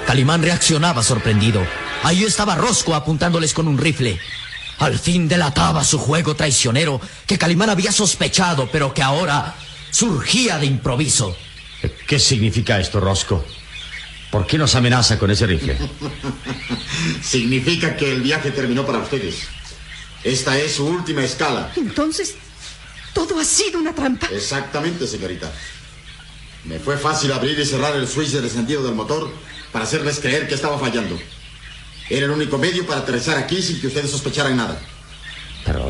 Calimán reaccionaba sorprendido. Ahí estaba Rosco apuntándoles con un rifle. Al fin delataba su juego traicionero que Calimán había sospechado, pero que ahora surgía de improviso. ¿Qué significa esto, Rosco? ¿Por qué nos amenaza con ese rifle? Significa que el viaje terminó para ustedes. Esta es su última escala. Entonces, todo ha sido una trampa. Exactamente, señorita. Me fue fácil abrir y cerrar el switch de encendido del motor para hacerles creer que estaba fallando. Era el único medio para aterrizar aquí sin que ustedes sospecharan nada. Pero...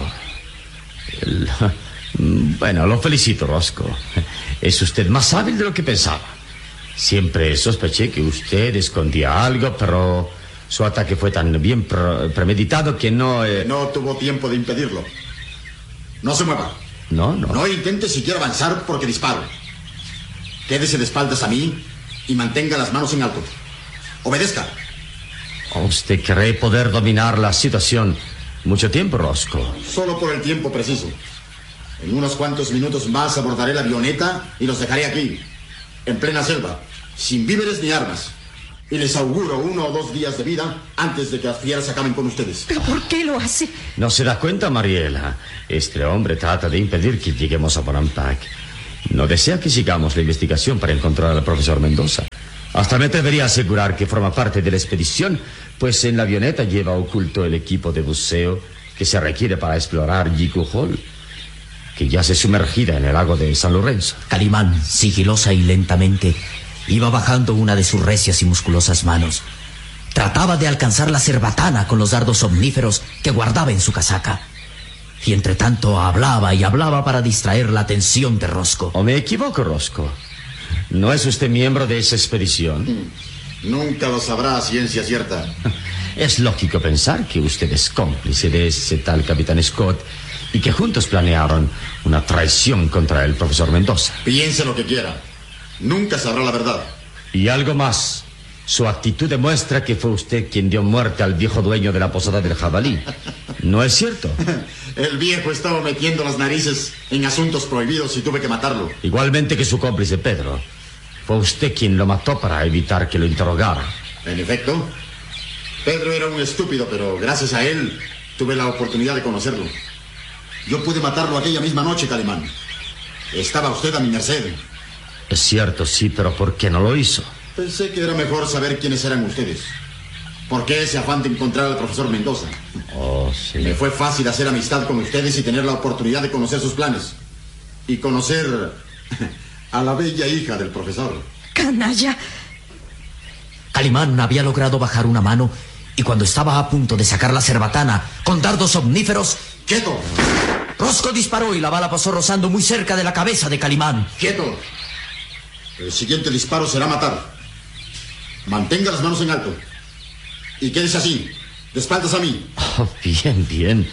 Bueno, lo felicito, Rosco. Es usted más hábil de lo que pensaba. Siempre sospeché que usted escondía algo, pero su ataque fue tan bien premeditado que no... No tuvo tiempo de impedirlo. No se mueva. No. No intente siquiera avanzar porque disparo. Quédese de espaldas a mí y mantenga las manos en alto. Obedezca. ¿Usted cree poder dominar la situación mucho tiempo, Rosco? Solo por el tiempo preciso. En unos cuantos minutos más abordaré la avioneta y los dejaré aquí, en plena selva, sin víveres ni armas. Y les auguro 1 o 2 días de vida antes de que las fieras acaben con ustedes. ¿Pero por qué lo hace? ¿No se da cuenta, Mariela? Este hombre trata de impedir que lleguemos a Bonampak. No desea que sigamos la investigación para encontrar al profesor Mendoza. Hasta me atrevería a asegurar que forma parte de la expedición, pues en la avioneta lleva oculto el equipo de buceo que se requiere para explorar Jiku Hall, que yace sumergida en el lago de San Lorenzo. Calimán, sigilosa y lentamente, iba bajando una de sus recias y musculosas manos. Trataba de alcanzar la cerbatana con los dardos omníferos que guardaba en su casaca. Y entre tanto hablaba y hablaba para distraer la atención de Rosco. ¿O me equivoco, Rosco? ¿No es usted miembro de esa expedición? Nunca lo sabrá a ciencia cierta. Es lógico pensar que usted es cómplice de ese tal capitán Scott y que juntos planearon una traición contra el profesor Mendoza. Piense lo que quiera. Nunca sabrá la verdad. Y algo más. Su actitud demuestra que fue usted quien dio muerte al viejo dueño de la posada del jabalí. ¿No es cierto? El viejo estaba metiendo las narices en asuntos prohibidos y tuve que matarlo. Igualmente que su cómplice Pedro. Fue usted quien lo mató para evitar que lo interrogara. En efecto, Pedro era un estúpido, pero gracias a él tuve la oportunidad de conocerlo. Yo pude matarlo aquella misma noche, Calimán. Estaba usted a mi merced. Es cierto, sí, pero ¿por qué no lo hizo? Pensé que era mejor saber quiénes eran ustedes. ¿Por qué ese afán de encontrar al profesor Mendoza? Oh, sí. Me fue fácil hacer amistad con ustedes y tener la oportunidad de conocer sus planes. Y conocer a la bella hija del profesor. ¡Canalla! Calimán había logrado bajar una mano y cuando estaba a punto de sacar la cerbatana con dardos omníferos... ¡Quieto! Rosco disparó y la bala pasó rozando muy cerca de la cabeza de Calimán. ¡Quieto! El siguiente disparo será matar. Mantenga las manos en alto. Y quédese así, de espaldas a mí. Oh, bien.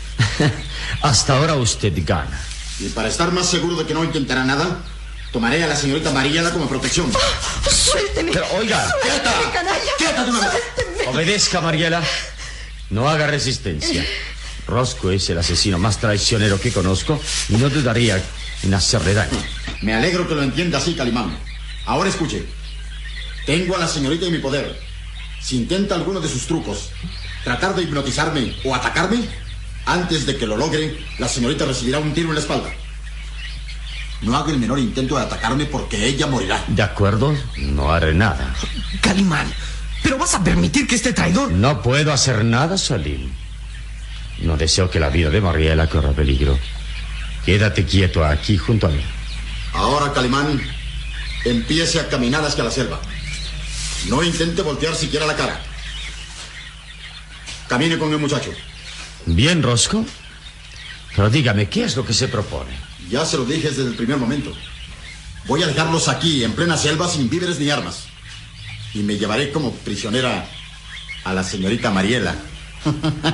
Hasta ahora usted gana. Y para estar más seguro de que no intentará nada, tomaré a la señorita Mariela como protección. ¡Suélteme! Pero, oiga, ¡Suélteme, canalla! ¡Quieta de una vez! ¡Suélteme! Obedezca, Mariela. No haga resistencia. Rosco es el asesino más traicionero que conozco y no dudaría en hacerle daño. Me alegro que lo entienda así, Calimán. Ahora escuche. Tengo a la señorita en mi poder. Si intenta alguno de sus trucos, tratar de hipnotizarme o atacarme, antes de que lo logre, la señorita recibirá un tiro en la espalda. No haga el menor intento de atacarme porque ella morirá. De acuerdo, no haré nada. Calimán, ¿pero vas a permitir que este traidor...? No puedo hacer nada, Salim. No deseo que la vida de Mariela corra peligro. Quédate quieto aquí junto a mí. Ahora, Calimán, empiece a caminar hacia la selva. No intente voltear siquiera la cara. Camine con el muchacho. Bien, Rosco. Pero dígame, ¿qué es lo que se propone? Ya se lo dije desde el primer momento. Voy a dejarlos aquí, en plena selva, sin víveres ni armas. Y me llevaré como prisionera a la señorita Mariela.